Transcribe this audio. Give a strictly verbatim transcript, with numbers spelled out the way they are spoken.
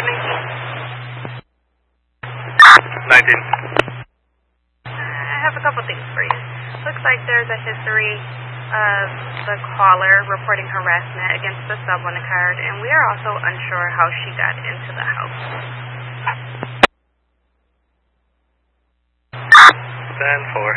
nineteen. nineteen. I have a couple things for you. Looks like there's a history of the caller reporting harassment against the sub on the card, and we are also unsure how she got into the house. ten four.